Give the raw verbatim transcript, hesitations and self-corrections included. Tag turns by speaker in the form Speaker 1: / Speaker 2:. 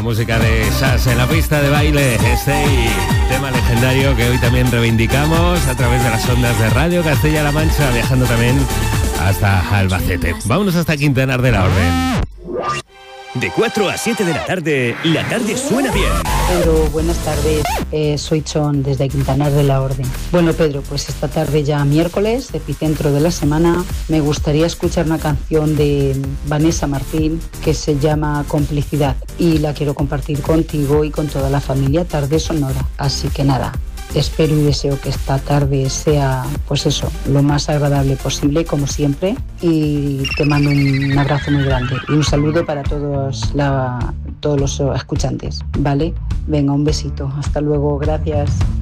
Speaker 1: la música de Sass en la pista de baile, este tema legendario que hoy también reivindicamos a través de las ondas de Radio Castilla-La Mancha, viajando también hasta Albacete. Vámonos hasta Quintanar de la Orden.
Speaker 2: De cuatro a siete de la tarde, la tarde suena bien.
Speaker 3: Pedro, buenas tardes. Eh, soy Chon, desde Quintanar de la Orden. Bueno, Pedro, pues esta tarde ya miércoles, epicentro de la semana, me gustaría escuchar una canción de Vanessa Martín que se llama Complicidad y la quiero compartir contigo y con toda la familia, tarde sonora. Así que nada, espero y deseo que esta tarde sea, pues eso, lo más agradable posible, como siempre, y te mando un abrazo muy grande y un saludo para todos, la, todos los escuchantes, ¿vale? Venga, un besito, hasta luego, gracias.